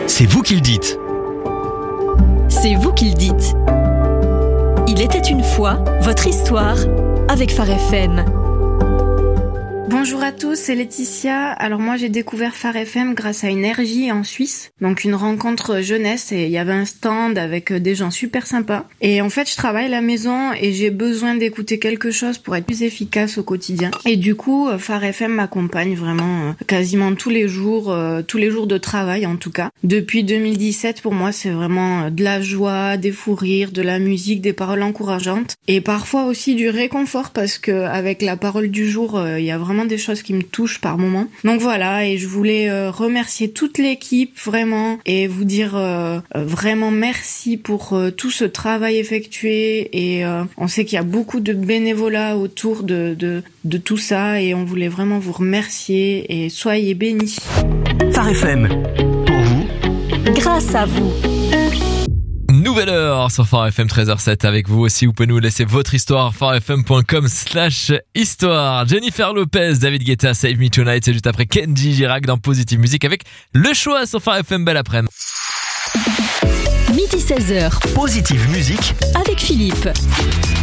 C'est vous qui le dites. C'est vous qui le dites. Il était une fois votre histoire avec Phare FM. Bonjour à tous, c'est Laetitia. Alors moi j'ai découvert Phare FM grâce à une RJ en Suisse, donc une rencontre jeunesse, et il y avait un stand avec des gens super sympas. Et en fait je travaille à la maison et j'ai besoin d'écouter quelque chose pour être plus efficace au quotidien. Et du coup Phare FM m'accompagne vraiment quasiment tous les jours de travail en tout cas. Depuis 2017 pour moi c'est vraiment de la joie, des fous rires, de la musique, des paroles encourageantes et parfois aussi du réconfort parce que avec la parole du jour il y a vraiment des choses qui me touchent par moment. Donc voilà, et je voulais remercier toute l'équipe vraiment et vous dire vraiment merci pour tout ce travail effectué et on sait qu'il y a beaucoup de bénévolat autour de tout ça et on voulait vraiment vous remercier et soyez bénis. Phare FM, pour vous, Grâce à vous. Nouvelle heure sur Phare FM 13h07 avec vous aussi. Vous pouvez nous laisser votre histoire pharefm.com/histoire. Jennifer Lopez, David Guetta, Save Me Tonight. C'est juste après Kenji Girac dans Positive Music avec le choix sur Phare FM. Belle après-midi. Midi 16h Positive Musique avec Philippe.